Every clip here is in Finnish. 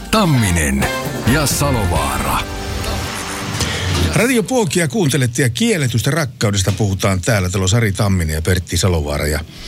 Tamminen ja Salovaara. Radio Puokia kuuntelette ja kielletystä rakkaudesta puhutaan täällä. Täällä on Sari Tamminen ja Pertti Salovaara.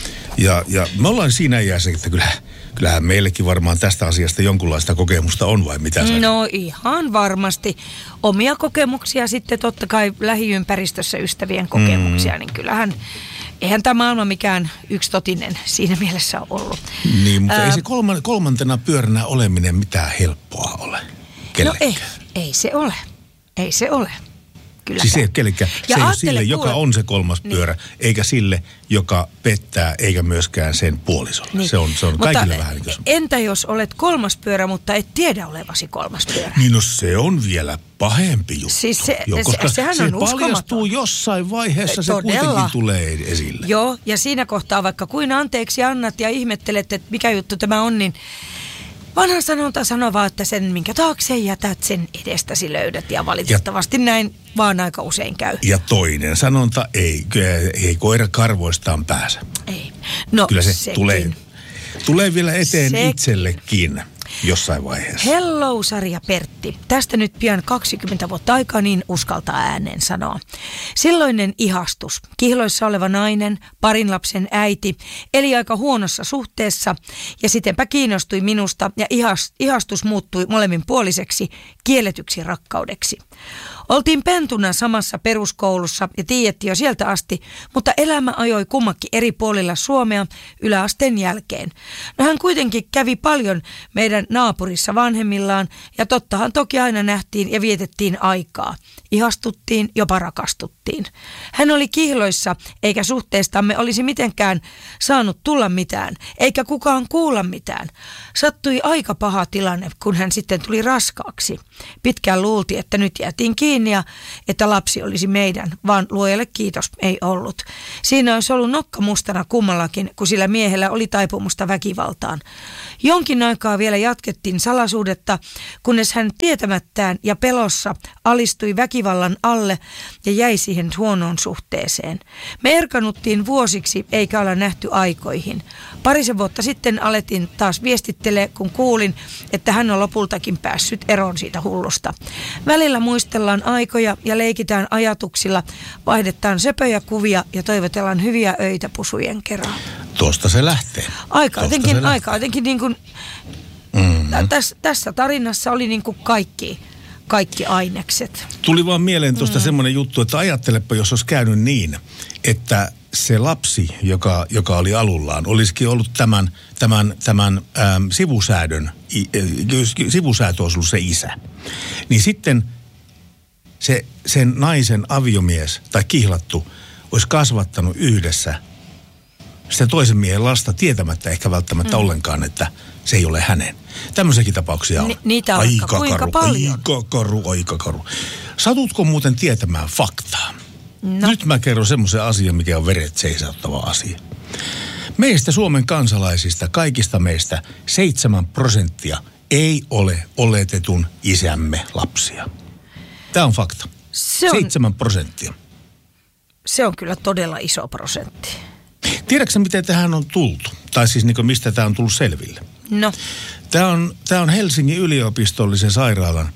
Ja me ollaan siinä iässä, että kyllähän meillekin varmaan tästä asiasta jonkunlaista kokemusta on, vai mitä sä? No ihan varmasti. Omia kokemuksia sitten totta kai lähiympäristössä ystävien kokemuksia, niin kyllähän eihän tämä maailma mikään yksitotinen siinä mielessä ole ollut. Niin, mutta ei se kolmantena pyöränä oleminen mitään helppoa ole kellekään. No ei se ole. Ei se ole. Kylläkään. Siis ei ole kellekään. Se ei ole sille, joka on se kolmas pyörä, eikä sille, joka pettää, eikä myöskään sen puolisolle. Niin. Se on kaikille vähän niin kuin. Entä jos olet kolmas pyörä, mutta et tiedä olevasi kolmas pyörä? Niin no se on vielä pahempi juttu. Siis koska sehän on uskomaton. paljastuu jossain vaiheessa, se kuitenkin tulee esille. Joo, ja siinä kohtaa vaikka kuin anteeksi annat ja ihmettelet, että mikä juttu tämä on, niin vanha sanonta sanoo vaan, että sen minkä taakse jätät, sen edestäsi löydät, ja valitettavasti näin vaan aika usein käy. Ja toinen sanonta, ei koira karvoistaan pääse. Ei. No kyllä se sekin. tulee vielä eteen itsellekin jossain vaiheessa. Hello, Sari ja Pertti. Tästä nyt pian 20 vuotta aikaa, niin uskaltaa ääneen sanoa. Silloinen ihastus, kihloissa oleva nainen, parin lapsen äiti, eli aika huonossa suhteessa ja sitenpä kiinnostui minusta ja ihastus muuttui molemminpuoliseksi kielletyksi rakkaudeksi. Oltiin pentuna samassa peruskoulussa ja tiedettiin jo sieltä asti, mutta elämä ajoi kummakin eri puolilla Suomea yläasteen jälkeen. No hän kuitenkin kävi paljon meidän naapurissa vanhemmillaan ja tottahan toki aina nähtiin ja vietettiin aikaa. Ihastuttiin, jopa rakastuttiin. Hän oli kihloissa, eikä suhteestamme olisi mitenkään saanut tulla mitään, eikä kukaan kuulla mitään. Sattui aika paha tilanne, kun hän sitten tuli raskaaksi. Pitkään luultiin, että nyt jäätiin kiinni ja että lapsi olisi meidän, vaan luojalle kiitos ei ollut. Siinä olisi ollut nokka mustana kummallakin, kun sillä miehellä oli taipumusta väkivaltaan. Jonkin aikaa vielä jatkettiin salasuudetta, kunnes hän tietämättään ja pelossa alistui väkivallan alle ja jäi siihen huonoon suhteeseen. Me erkanuttiin vuosiksi eikä olla nähty aikoihin. Parisen vuotta sitten alettiin taas viestittelee, kun kuulin, että hän on lopultakin päässyt eroon siitä hullusta. Välillä muistellaan aikoja ja leikitään ajatuksilla, vaihdetaan söpöjä kuvia ja toivotellaan hyviä öitä pusujen kerran. Tuosta se lähtee. Aika jotenkin niin kuin tässä tarinassa oli niin kuin kaikki ainekset. Tuli vaan mieleen tuosta semmoinen juttu, että ajattelepa, jos olisi käynyt niin, että se lapsi, joka oli alullaan, olisikin ollut tämän sivusäätö olisi ollut se isä. Niin sitten sen naisen aviomies tai kihlattu olisi kasvattanut yhdessä sitä toisen miehen lasta tietämättä ehkä välttämättä ollenkaan, että se ei ole hänen. Tämmöisiäkin tapauksia on. Niitä on kuinka paljon. Aika karu. Satutko muuten tietämään faktaa? No. Nyt mä kerron semmoisen asian, mikä on veret seisauttava asia. Meistä Suomen kansalaisista, kaikista meistä, 7% ei ole oletetun isämme lapsia. Tämä on fakta. 7%. Se on kyllä todella iso prosentti. Tiedätkö miten tähän on tultu? Tai siis mistä tämä on tullut selville? No. Tämä on Helsingin yliopistollisen sairaalan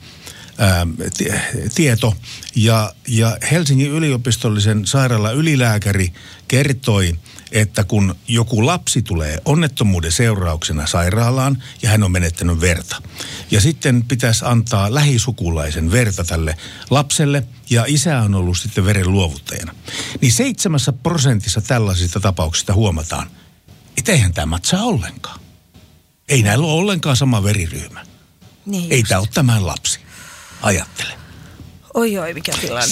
tieto. Ja Helsingin yliopistollisen sairaalan ylilääkäri kertoi, että kun joku lapsi tulee onnettomuuden seurauksena sairaalaan ja hän on menettänyt verta. Ja sitten pitäisi antaa lähisukulaisen verta tälle lapselle ja isä on ollut sitten veren luovuttajana. Niin 7% tällaisista tapauksista huomataan, että eihän tämä matsaa ollenkaan. Ei näillä ole ollenkaan sama veriryhmä. Niin ei tämä ole tämän lapsi. Ajattele. Oi, mikä tilanne.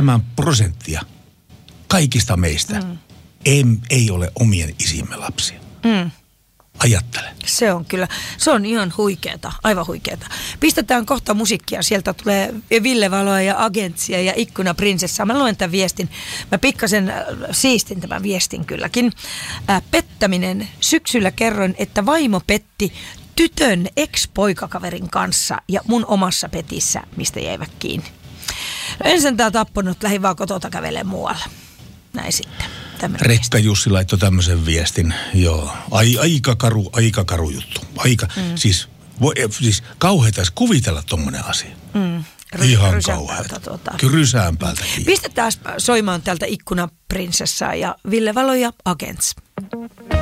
7% kaikista meistä ei ole omien isimme lapsia. Ajattele. Se on ihan huikeeta, aivan huikeeta. Pistetään kohta musiikkia, sieltä tulee Ville Valoa ja Agentsia ja Ikkunaprinsessaa. Mä luen tämän viestin, mä pikkasen siistin tämän viestin kylläkin. Pettäminen. Syksyllä kerroin, että vaimo petti tytön ex-poikakaverin kanssa ja mun omassa petissä, mistä jäivät kiinni. No ensin tää tappunut, lähdin vaan kotota kävelee muualle. Näin sitten. Rekka Jussi laittoi tämmöisen viestin. Joo, aika karu juttu. Siis Siis kauheitaisi kuvitella tommonen asia. Ihan kauheata. Rysään päältä kiinni. Pistetään soimaan täältä Ikkunaprinsessaa ja Ville Valo ja Agents.